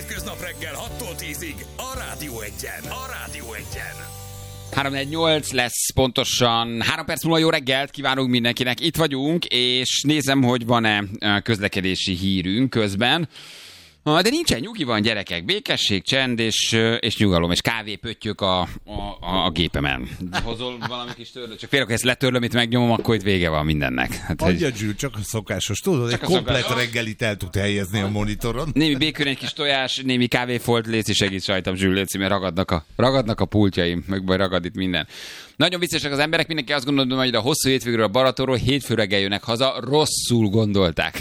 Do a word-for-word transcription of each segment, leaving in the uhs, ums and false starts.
Hétköznap reggel hattól tízig a Rádió Egyen. A Rádió Egyen. három négy nyolc lesz pontosan. Három perc múlva jó reggelt kívánunk mindenkinek. Itt vagyunk, és nézem, hogy van-e közlekedési hírünk közben. De nincsen, nyugi van, gyerekek. Békesség, csend és, és nyugalom, és kávépöttyök a, a, a gépemen. Hozol valami kis törlő? Csak félre, hogy ezt letörlöm, itt megnyomom, akkor itt vége van mindennek. Hát, adja, Zsül, csak a szokásos. Tudod, egy komplet szokásos reggelit el tud helyezni a monitoron. Némi békön, egy kis tojás, némi kávéfolt, léci segít rajtam, Zsül, léci, mert ragadnak a, ragadnak a pultjaim, meg baj ragad itt minden. Nagyon viccesak az emberek, mindenki azt gondolom, hogy a hosszú hétvégről a Balatonról hétfő reggel jönnek haza, rosszul gondolták.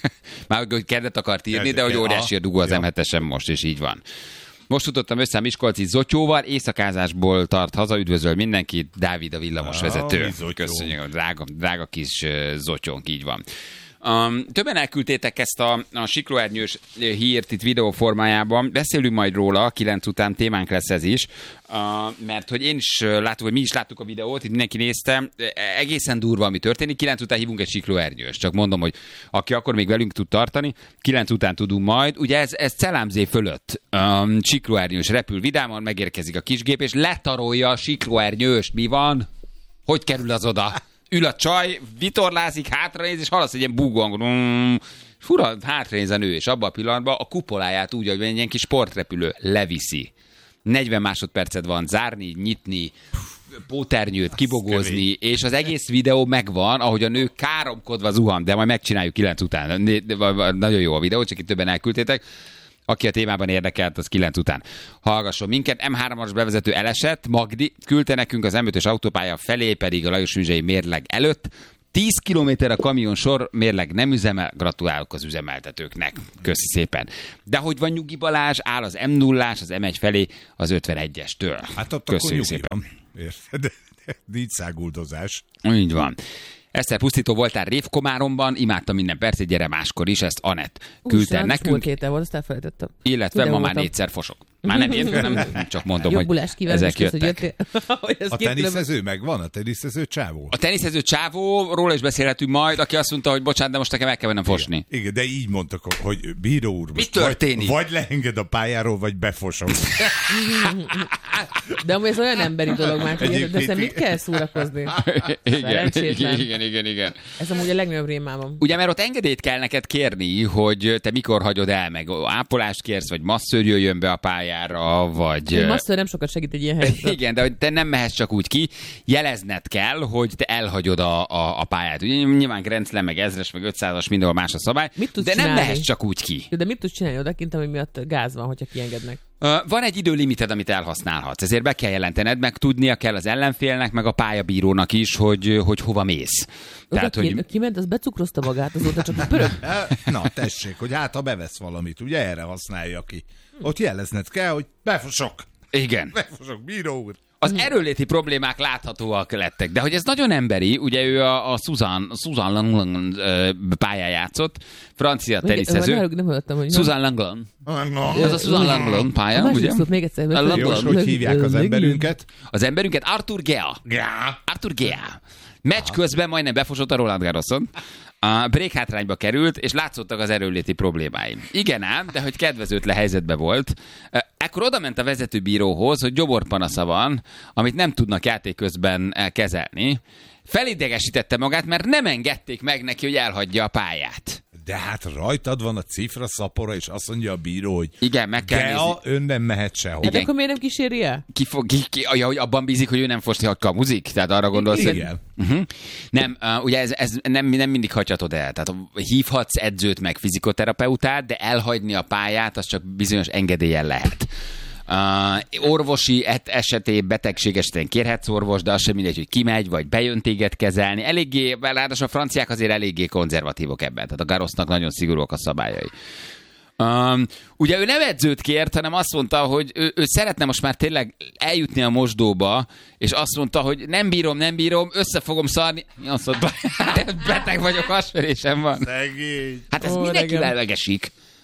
Már hogy kedvet akart írni, de hogy óriási a dugó az em hetesen most, és így van. Most futottam össze a miskolci Zotyóval, éjszakázásból tart haza, üdvözöl mindenkit, Dávid a villamosvezető. Köszönjük, a drága, drága kis Zotyónk, így van. Um, többen elküldtétek ezt a, a siklóernyős hírt itt videó formájában. Beszélünk majd róla, kilenc után témánk lesz ez is, uh, mert hogy én is látom, hogy mi is láttuk a videót, itt mindenki nézte, egészen durva, ami történik. Kilenc után hívunk egy siklóernyős, csak mondom, hogy aki akkor még velünk tud tartani, kilenc után tudunk majd. Ugye ez, ez Celámzé fölött um, siklóernyős repül vidáman, megérkezik a kisgép, és letarolja a siklóernyőst. Mi van? Hogy kerül az oda? Ül a csaj, vitorlázik, hátranéz, és hallasz egy ilyen búgóhangot. Mm, fura, hátranéz a nő, és abban a pillanatban a kupoláját úgy, hogy egy ilyen kis sportrepülő leviszi. negyven másodpercet van zárni, nyitni, póternyőt, kibogózni, és az egész videó megvan, ahogy a nő káromkodva zuhan, de majd megcsináljuk kilenc után. Nagyon jó a videó, csak itt többen elküldtétek. Aki a témában érdekelt, az kilenc után hallgasson minket. em hármas bevezető elesett, Magdi küldte nekünk az em ötös autópálya felé, pedig a Lajos Műzsei mérleg előtt. tíz kilométer a kamion sor, mérleg nem üzemel, gratulálok az üzemeltetőknek. Köszi szépen. De hogy van Nyugi Balázs, áll az em nullás, az em egy felé, az ötvenegyestől. Hát ott köszönjük akkor szépen. Érted? Nincs száguldozás. Így van. Eszter pusztító voltál Révkomáromban, imádtam minden percet, gyere máskor is, ezt Anett küldte nekünk. Múlt héten volt, azt elfelejtettem. Illetve ma már négyszer fosok. Már nem értem, nem csak mondom, Jobbulás hogy ezek jöttek. jöttek. Hogy a teniszező megvan? A teniszező csávó? A teniszező csávó, róla is beszélhetünk majd, aki azt mondta, hogy bocsánat, de most nekem el kell mennem fosni. Igen, igen, de így mondtak, hogy bíró úr, mi történik? Vagy, vagy leenged a pályáról, vagy befosok. De amúgy ez olyan emberi dolog már, hogy de mit kell szórakozni? Igen, igen, igen, igen, igen. Ez amúgy a legnagyobb rémálom. Ugye, mert ott engedélyt kell neked kérni, hogy te mikor hagyod el, meg ápolást kérsz, vagy masszőr jöjjön be a pályára, vagy... A masszőr nem sokat segít egy ilyen helyzetben. Igen, de hogy te nem mehetsz csak úgy ki, jelezned kell, hogy te elhagyod a, a, a pályát. Ugye nyilván Grand Slam, meg ezres, meg ötszázas, mindenhol más a szabály, de csinálni? Nem mehetsz csak úgy ki. De mit tudsz csinálni odakint, ami miatt gáz van, hogyha kiengednek? Van egy időlimited, amit elhasználhatsz, ezért be kell jelentened, meg tudnia kell az ellenfélnek, meg a pályabírónak is, hogy, hogy hova mész. Tehát, ki, hogy... Kiment, az becukrozta magát, azóta csak pörög. Na, tessék, hogy hát ha bevesz valamit, ugye erre használja ki. Ott jelezned kell, hogy befosok. Igen. Befosok, bíró úr. Az erőléti problémák láthatóak lettek, de hogy ez nagyon emberi, ugye ő a, a Susan, Susan Langland pályán játszott, francia teniszező. Nem, nem hallottam, hogy... Susan Langland. Ez a Susan Langland pálya, a ugye? Még egyszer. A Jó, hogy hívják az emberünket? Az emberünket Arthur Gea. Gea. Arthur Gea. Meccs közben majdnem befosott a Roland Garroson. A break hátrányba került, és látszottak az erőléti problémái. Igen ám, de hogy kedvezőtlen helyzetben volt. Ekkor oda ment a vezetőbíróhoz, hogy gyoborpanasza van, amit nem tudnak játék közben kezelni. Felidegesítette magát, mert nem engedték meg neki, hogy elhagyja a pályát. De hát rajtad van a cifra szapora, és azt mondja a bíró, hogy igen, meg kell nézni. Ön nem mehet sehol. Hát akkor miért nem kíséri el? Ki, fog, ki, ki, ja, hogy abban bízik, hogy ő nem fosti, hogy kamuzik? Tehát arra gondolsz, igen. hogy... Uh-huh. Nem, uh, ugye ez, ez nem, nem mindig hagyhatod el. Tehát hívhatsz edzőt meg fizikoterapeutát, de elhagyni a pályát, az csak bizonyos engedéllyel lehet. Uh, orvosi et- esetén, betegség esetén kérhetsz orvos, de az sem mindegy, hogy kimegy, vagy bejön téged kezelni. Eléggé, ráadásul a franciák azért eléggé konzervatívok ebben, tehát a Garrosnak nagyon szigorúak a szabályai. Um, ugye ő nem edzőt kért, hanem azt mondta, hogy ő, ő szeretne most már tényleg eljutni a mosdóba, és azt mondta, hogy nem bírom, nem bírom, össze fogom szarni. Azt mondta, beteg vagyok, hasverésem van. Szegény. Hát ez Ó, mindenki regem. lelegesik.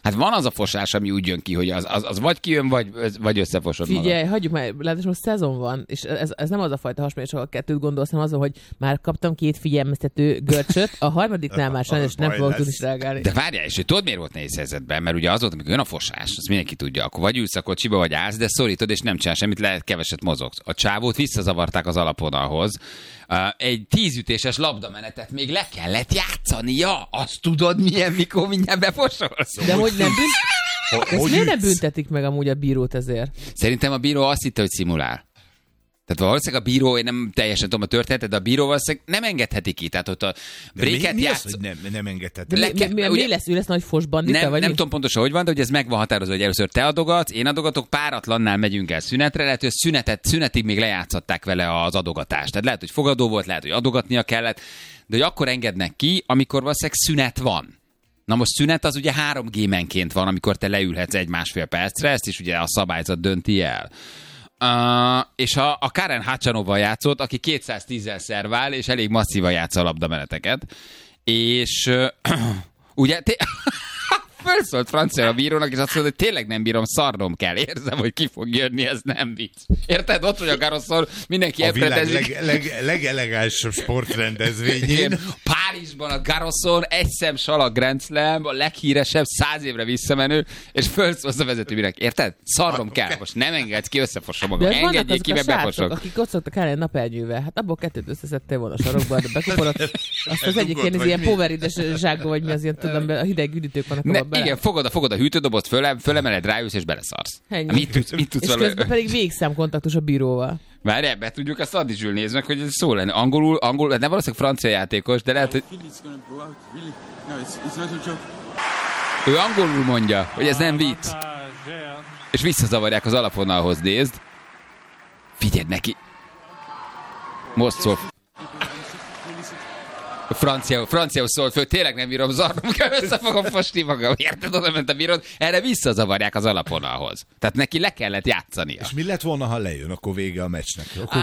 Hát van az a fosás, ami úgy jön ki, hogy az, az, az vagy kijön, vagy, vagy összefosod magad. Figyelj, hagyjuk már, lehet, most szezon van, és ez, ez nem az a fajta hasonlás, ahol kettőt gondolsz, hanem azon, hogy már kaptam két figyelmeztető görcsöt, a harmadiknál már sajnos nem fogok tudni reagálni. De várjál, és hogy tudod, miért volt nehéz helyzetben? Mert ugye az volt, amikor jön a fosás, azt mindenki tudja, akkor vagy ülsz a kocsiba, vagy állsz, de szorítod, és nem csinál semmit, lehet keveset mozogsz. A csávót visszazavarták az alapvonalhoz. Egy tízütéses labdamenetet még le kellett játszania. Azt tudod, milyen, mikor mindjárt befosolsz? De hogy nem bünt... Ezt miért nem büntetik meg amúgy a bírót ezért? Szerintem a bíró azt hitte, hogy szimulál. Tehát valószínűleg a bíró, én nem teljesen tudom a történetet, de a bíró valószínűleg nem engedheti ki. Tehát ott a bréket mi, mi játsz... az, hogy nem, nem engedheti? Mi, mi, mi, mi lesz, ő lesz nagy fosbandita? Nem, vagy nem mi? tudom pontosan, hogy van, de hogy ez meg van határozva, hogy először te adogatsz, én adogatok, páratlannál megyünk el szünetre, lehet, hogy a szünetet, szünetig még lejátszották vele az adogatást. Tehát lehet, hogy fogadó volt, lehet, hogy adogatnia kellett, de hogy akkor engednek ki, amikor valószínűleg szünet van. Na most szünet az ugye három gémenként van, amikor te leülhetsz egy-másfél percre, ezt is ugye a szabályzat dönti el. Uh, és a, a Karen Hacsanovval játszott, aki kétszáztízzel szervál, és elég masszívan játsza a labdameneteket. És uh, ugye... Té- Fölszólt francia a bírónak, és azt mondta, hogy tényleg nem bírom, szarnom kell. Érzem, hogy ki fog jönni, ez nem vicc. Érted? Ott vagy a Garroson, mindenki a világ ebredezik. leg, leg, legelegánsabb sportrendezvényén. Párizsban a Garroson, egy szem salag Grand Slam, a leghíresebb, száz évre visszamenő, és fölszólsz a vezetőbírónak. Érted? Szarnom kell. Most nem engedsz ki, összefosom magam. Engedjék ki, mert befosok. Akik ott szoktak állni napernyővel, hát abból kettőt összeszedtél volna a sarokba, de bekopolod. Azt az egyik ilyen, ilyen powerides zsákba, vagy mi az ilyen, tudom, a hideg üdítők vannak abban bele. Igen, fogod a, fogod a hűtődobot, föl, fölemeled, rájössz, és beleszarsz. Ennyi. Mit tudsz, mit tudsz És valami... közben pedig végszámkontaktus a bíróval. Várj, ebbe tudjuk azt addig Zsül, nézd meg, hogy ez szó lenne. Angolul, angolul, nem valószínűleg francia játékos, de lehet, hogy... Ő angolul mondja, hogy ez nem vicc. És visszazavarják az alapvonalhoz, nézd. Figyeld neki. Most szól. Francia, franciául szólt föl, tényleg nem bírom, zarnom kell, össze fogom fosni magam. Érted, oda ment a bírod, erre visszazavarják az alapvonalhoz. Tehát neki le kellett játszania. És mi lett volna, ha lejön, akkor vége a meccsnek? Akkor